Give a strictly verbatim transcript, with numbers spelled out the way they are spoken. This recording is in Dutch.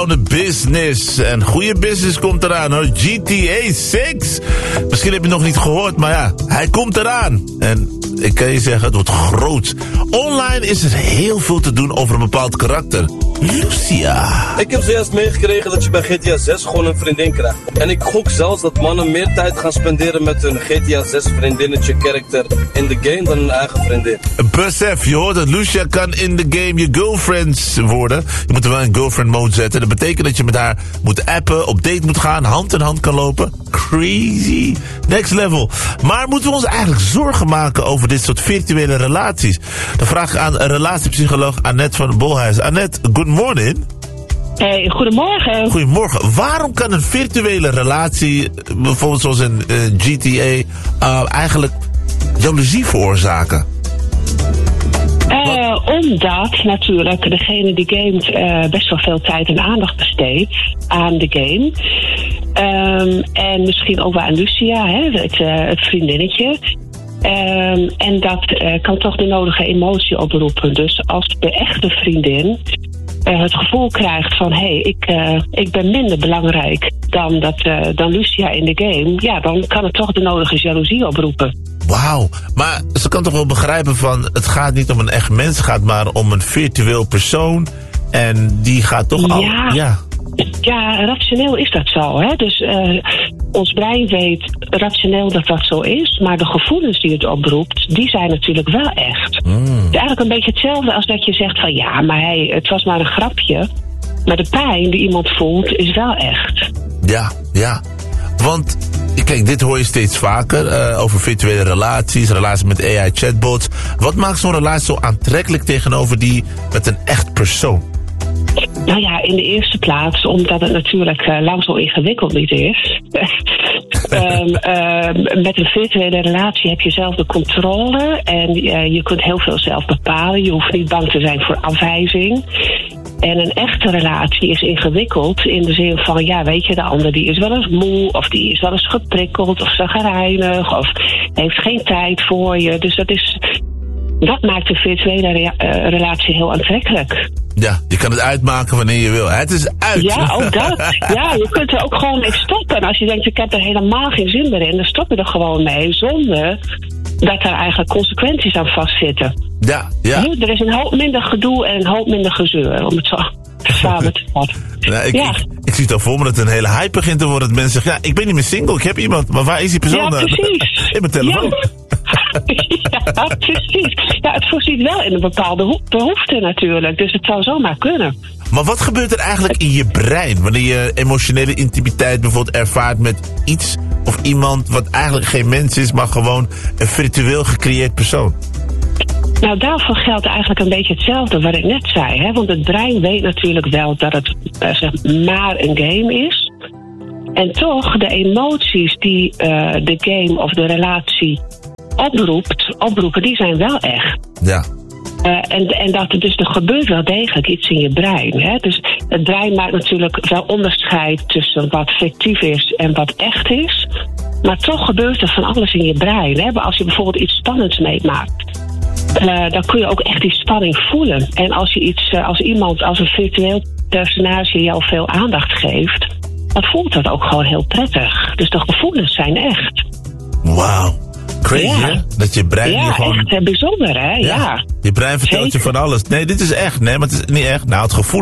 De business. En goede business komt eraan hoor. G T A zes. Misschien heb je het nog niet gehoord, maar ja, hij komt eraan. En ik kan je zeggen, het wordt groot. Online is er heel veel te doen over een bepaald karakter. Lucia. Ik heb zojuist meegekregen dat je bij G T A zes gewoon een vriendin krijgt. En ik gok zelfs dat mannen meer tijd gaan spenderen met hun G T A zes vriendinnetje karakter in de game dan hun eigen vriendin. Besef, je hoort dat Lucia kan in de game je girlfriends worden. Je moet er wel in girlfriend mode zetten. Dat betekent dat je met haar moet appen, op date moet gaan, hand in hand kan lopen. Crazy. Next level. Maar moeten we ons eigenlijk zorgen maken over dit soort virtuele relaties? Dan vraag ik aan relatiepsycholoog Annette van Bolhuis. Annette, good morning. Hey, goedemorgen. Goedemorgen. Waarom kan een virtuele relatie, bijvoorbeeld zoals in uh, G T A, uh, eigenlijk jaloezie veroorzaken? Uh, omdat natuurlijk degene die gamet uh, best wel veel tijd en aandacht besteedt aan de game. Um, en misschien ook wel aan Lucia, hè, het, uh, het vriendinnetje. Um, en dat uh, kan toch de nodige emotie oproepen. Dus als de echte vriendin uh, het gevoel krijgt van... hé, hey, ik, uh, ik ben minder belangrijk dan, dat, uh, dan Lucia in de game... ja, dan kan het toch de nodige jaloezie oproepen. Wauw, maar ze kan toch wel begrijpen van... het gaat niet om een echt mens, het gaat maar om een virtueel persoon... en die gaat toch al... Ja. ja. Ja, rationeel is dat zo. Hè? Dus uh, ons brein weet rationeel dat dat zo is... maar de gevoelens die het oproept, die zijn natuurlijk wel echt. Mm. Het is eigenlijk een beetje hetzelfde als dat je zegt van... ja, maar hey, het was maar een grapje. Maar de pijn die iemand voelt, is wel echt. Ja, ja. Want, kijk, dit hoor je steeds vaker uh, over virtuele relaties, relaties met A I-chatbots. Wat maakt zo'n relatie zo aantrekkelijk tegenover die met een echt persoon? Nou ja, in de eerste plaats omdat het natuurlijk uh, lang zo ingewikkeld niet is. um, uh, met een virtuele relatie heb je zelf de controle en uh, je kunt heel veel zelf bepalen. Je hoeft niet bang te zijn voor afwijzing. En een echte relatie is ingewikkeld in de zin van, ja, weet je, de ander die is wel eens moe, of die is wel eens geprikkeld, of chagrijnig, of heeft geen tijd voor je. Dus dat is, dat maakt een virtuele rea- uh, relatie heel aantrekkelijk. Ja, je kan het uitmaken wanneer je wil. Het is uit. Ja, ook dat. Ja, je kunt er ook gewoon mee stoppen. En als je denkt, ik heb er helemaal geen zin meer in, dan stop je er gewoon mee, zonder dat er eigenlijk consequenties aan vastzitten. Ja, ja. Er is een hoop minder gedoe en een hoop minder gezeur, om het zo samen te vatten. Nou, ik, ja. ik, ik zie het al voor me dat het een hele hype begint te worden. Dat mensen zeggen, ja, ik ben niet meer single, ik heb iemand. Maar waar is die persoon? Ja, precies. In mijn telefoon. Ja. Ja, precies. Ja, het voorziet wel in een bepaalde behoefte natuurlijk. Dus het zou zomaar kunnen. Maar wat gebeurt er eigenlijk in je brein wanneer je emotionele intimiteit bijvoorbeeld ervaart met iets of iemand wat eigenlijk geen mens is, maar gewoon een virtueel gecreëerd persoon? Nou, daarvoor geldt eigenlijk een beetje hetzelfde wat ik net zei. Hè? Want het brein weet natuurlijk wel dat het uh, zeg, maar een game is. En toch, de emoties die uh, de game of de relatie oproept, oproepen, die zijn wel echt. Ja. Uh, en, en dat, dus er gebeurt wel degelijk iets in je brein. Hè? Dus het brein maakt natuurlijk wel onderscheid tussen wat fictief is en wat echt is. Maar toch gebeurt er van alles in je brein. Hè? Als je bijvoorbeeld iets spannends meemaakt, Uh, dan kun je ook echt die spanning voelen. En als je iets, uh, als iemand, als een virtueel personage jou veel aandacht geeft, dan voelt dat ook gewoon heel prettig. Dus de gevoelens zijn echt. Wauw. Crazy, ja. hè? Dat je brein ja, je gewoon... echt uh, bijzonder, hè? Ja. ja. Je brein vertelt Zeker. je van alles. Nee, dit is echt. Nee, maar het is niet echt. Nou, het gevoel